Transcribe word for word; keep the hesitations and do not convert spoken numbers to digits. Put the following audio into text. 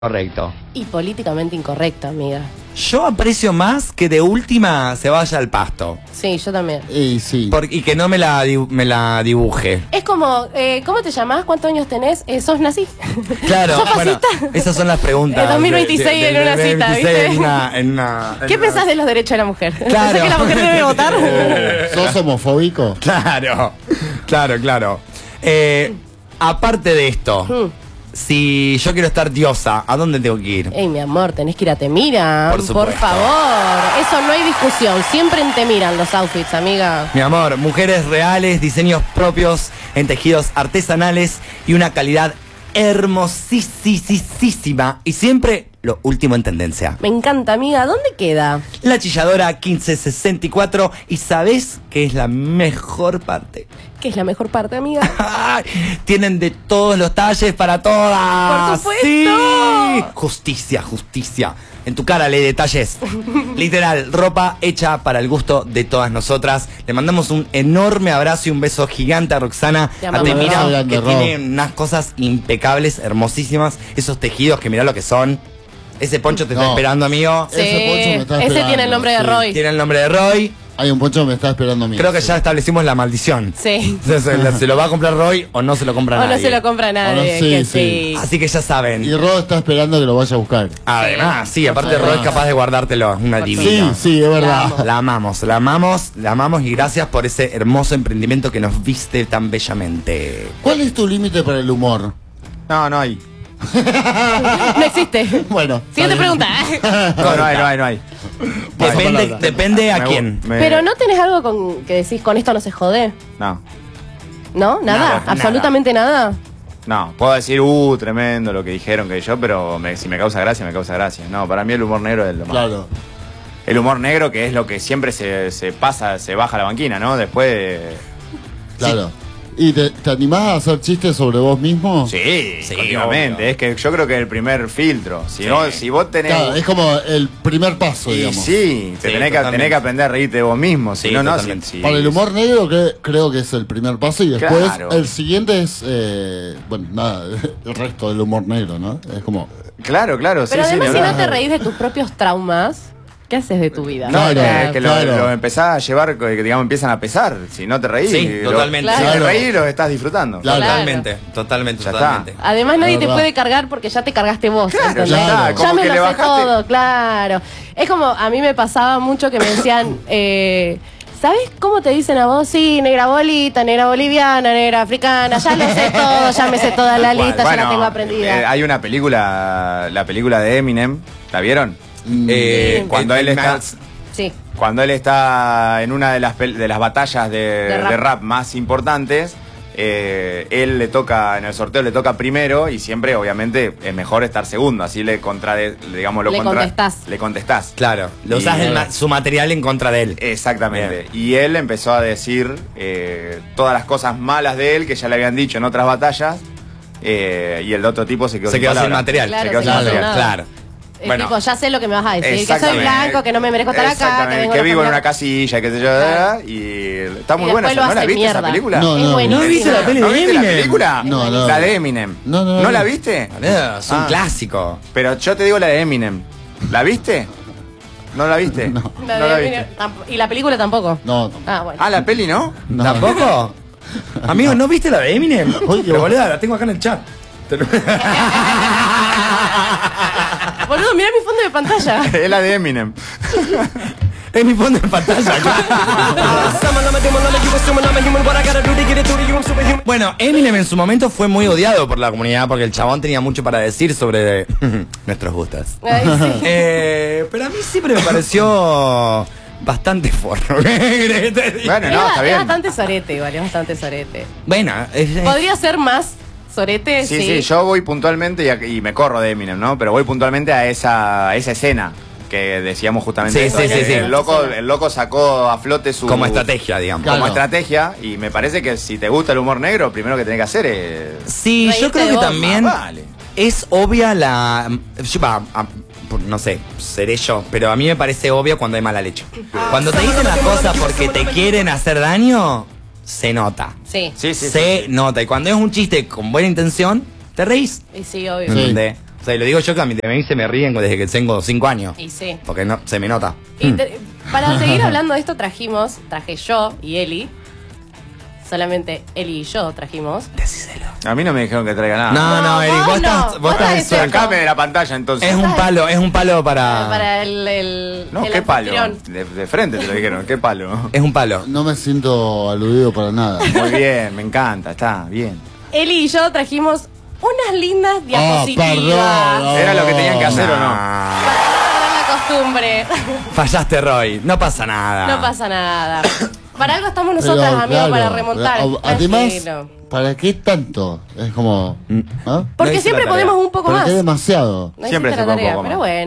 Correcto. Y políticamente incorrecto, amiga. Yo aprecio más que de última se vaya al pasto. Sí, yo también. Y sí. Por- y que no me la, dibu- me la dibuje. Es como, eh, ¿cómo te llamás? ¿Cuántos años tenés? Eh, ¿Sos nazi? Claro, ¿Sos bueno, fascista? esas son las preguntas. El dos mil veintiséis de- de- en de- una de- cita, veintiséis ¿viste? En una, en una- en ¿Qué una- pensás de los derechos de la mujer? Claro. ¿Pensás que la mujer debe votar? ¿Sos homofóbico? Claro, claro, claro. Eh, aparte de esto, Hmm. si yo quiero estar diosa, ¿a dónde tengo que ir? Ey, mi amor, tenés que ir a Temira. Por Por, supuesto. favor. Eso no hay discusión. Siempre en Temiran los outfits, amiga. Mi amor, mujeres reales, diseños propios en tejidos artesanales y una calidad hermosísima. Y siempre lo último en tendencia. Me encanta, amiga. ¿Dónde queda? La Chilladora quince sesenta y cuatro. ¿Y sabés qué es la mejor parte? ¿Qué es la mejor parte, amiga? ¡Ay! Tienen de todos los talles para todas. ¡Por supuesto! ¡Sí! Justicia, justicia. En tu cara lee detalles. Literal, ropa hecha para el gusto de todas nosotras. Le mandamos un enorme abrazo y un beso gigante a Roxana, Te a amamos. Temira, Un abrazo que grande, tiene unas cosas impecables, hermosísimas. Esos tejidos que mirá lo que son. Ese poncho te está No. esperando, amigo. Sí, Ese poncho me está ese esperando, tiene el nombre de sí. Roy. Tiene el nombre de Roy. Hay un poncho que me está esperando a mí. Creo que ya establecimos la maldición. Sí. Se, se- se lo va a comprar Roy o no se lo compra O no nadie. se lo compra nadie. O no, sí, que sí. sí. Así que ya saben. Y Rod está esperando que lo vaya a buscar. Además, sí, aparte Sí. Roy es capaz de guardártelo, es una Por divina. Sí, sí, es verdad. La amamos, la amamos, la amamos y gracias por ese hermoso emprendimiento que nos viste tan bellamente. ¿Cuál es tu límite para el humor? No, no hay. No existe. Bueno. Siguiente está bien. pregunta. No, no hay, no hay, no hay. Depende, palabra. depende a Me- quién. me- Pero no tenés algo con que decís, con esto no se jode. No, ¿No? ¿Nada? Nada, ¿Absolutamente nada? no. Puedo decir, uh, tremendo lo que dijeron que yo, pero me- si me causa gracia, me causa gracia. No, para mí el humor negro es lo más. Claro. El humor negro que es lo que siempre se, se pasa, se baja la banquina, ¿no? Después de... Claro. ¿Y te, te animás a hacer chistes sobre vos mismo? Sí, Sí, continuamente. obvio. Es que yo creo que el primer filtro. Si, no, si vos tenés... Claro, es como el primer paso, y digamos. sí, te Sí, tenés, que, totalmente. tenés que aprender a reírte de vos mismo. Si Sí, no, no. totalmente. Si, si- Para el humor negro cre- creo que es el primer paso y después Claro. el siguiente es, eh, bueno, nada, el resto del humor negro, ¿no? Es como... Claro, claro. Pero sí, sí, además, ni si no hablar. te reís de tus propios traumas, ¿qué haces de tu vida? No, Claro, que, que lo- claro. lo, empezás a llevar, que digamos empiezan a pesar. Si no te reís, Sí, lo- totalmente. Si te Claro. reís, lo estás disfrutando. Claro. Totalmente, totalmente, Ya totalmente. Además, nadie te verdad. puede cargar porque ya te cargaste vos. Claro, ¿entendés? ya está, Ya como me que lo le sé bajaste. todo, claro. Es como, a mí me pasaba mucho que me decían, eh, ¿sabes cómo te dicen a vos? Sí, negra bolita, negra boliviana, negra africana, ya lo sé todo, ya me sé toda la lista, ya la tengo aprendida. eh, hay una película, la película de Eminem, ¿la vieron? mm, Eh, Cuando el- él el está- Max- Sí. Cuando él está en una de las, pel- de las batallas de, De rap. de rap más importantes, eh, él le toca, en el sorteo le toca primero y siempre, obviamente, es mejor estar segundo. Así le contra, digamos, lo Le contra- contestás. Le contestás. Claro, lo usás Y- el ma- su material en contra de él. Exactamente. Y él empezó a decir eh, todas las cosas malas de él que ya le habían dicho en otras batallas. eh, y el otro tipo se quedó Se sin quedó sin palabras. material. Claro, se quedó se sin quedó sin material. nada. Claro. Es Bueno. tipo, ya sé lo que me vas a decir, que soy Exactamente. blanco, que no me merezco estar acá, que Exactamente, vengo que de vivo en familia- una casilla, qué sé yo, Claro. y está muy Y buena. después lo esa- ¿No la hace viste esa mierda. película? No, Es no. buenísima. ¿No viste la peli ¿No de viste la Eminem? película? No, no. La de Eminem. No, no, ¿No no. la viste? Boludo, es un Ah. clásico. Pero yo te digo la de Eminem. ¿La viste? ¿No la viste? No. La No de la Eminem viste. tamp- y la película tampoco. No, no. Ah, bueno. Ah, la peli, ¿no? No. ¿Tampoco? Amigo, ¿no viste la de Eminem? Oye, Pero boludo, la tengo acá en el chat. Boludo, mira mi fondo de pantalla. Es la de Eminem. Es mi fondo de pantalla, Bueno, Eminem en su momento fue muy odiado por la comunidad porque el chabón tenía mucho para decir sobre nuestros gustos. Ay, sí. Eh, pero a mí siempre me pareció bastante forro. Bueno, Es no, ba- está es bien. bastante sorete, igual, es bastante sorete. Bueno, es, es- ¿Podría ser más sorete? Sí, sí, yo voy puntualmente y, a- y me corro de Eminem, ¿no? Pero voy puntualmente a esa, a esa escena que decíamos justamente. Sí, eso, sí, que sí, sí. El loco, el loco sacó a flote su... como estrategia, digamos. Como Claro. estrategia, y me parece que si te gusta el humor negro, primero que tenés que hacer es... Sí, Reírte yo creo de que vos. también Ah, vale. es obvia la... yo, va, a- por- no sé, seré yo, pero a mí me parece obvio cuando hay mala leche. Cuando te dicen las cosas porque te quieren hacer daño, se nota. Sí. Sí, sí, se sí, sí. nota. Y cuando es un chiste con buena intención, te reís. Y sí, obvio. Sí. ¿Entendés? O sea, y lo digo yo que a mí, a mí se me ríen desde que tengo cinco años. Y sí. Porque no, se me nota. Y te- para seguir hablando de esto trajimos, traje yo y Eli. Solamente Eli y yo trajimos. Decíselo. A mí no me dijeron que traiga nada. No, no, No, Eric, vos vos no, estás. vos Vos estás estás de Sacame de la pantalla entonces. es un palo, es un palo para. Para el, el, No, el qué palo. anfitrión. De, de frente te lo dijeron, qué palo. Es un palo. No me siento aludido para nada. Muy bien, me encanta, está bien. Eli y yo trajimos unas lindas diapositivas. perdón. ¿Era lo que tenían que hacer o no? Ah, Para no perder la costumbre. fallaste, Roy. No pasa nada. No pasa nada. Para algo estamos Pero, nosotras, amigos, claro, para remontar. a- Además, Tranquilo. ¿para qué tanto? Es como. ¿ah? Porque No hice siempre la tarea. podemos un poco ¿Para más. qué demasiado? No Siempre hiciste se la puede un tarea, poco pero más. bueno.